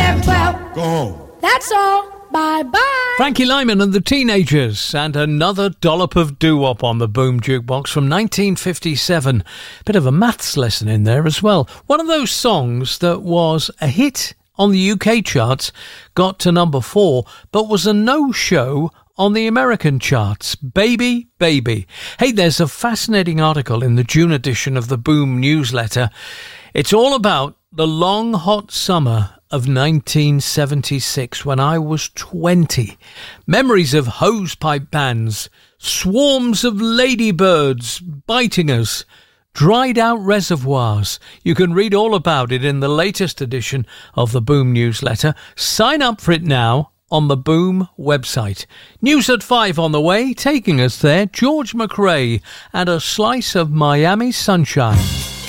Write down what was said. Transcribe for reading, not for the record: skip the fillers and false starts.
11, 12. Go home. That's all. Bye-bye. Frankie Lyman and the Teenagers, and another dollop of doo-wop on the Boom Jukebox from 1957. Bit of a maths lesson in there as well. One of those songs that was a hit on the UK charts, got to number 4, but was a no-show on the American charts. Baby, Baby. Hey, there's a fascinating article in the June edition of the Boom newsletter. It's all about the long, hot summer of 1976 when I was 20. Memories of hosepipe bands, swarms of ladybirds biting us, dried out reservoirs. You can read all about it in the latest edition of the Boom newsletter. Sign up for it now on the Boom website. News at 5 on the way, taking us there, George McRae and a slice of Miami sunshine.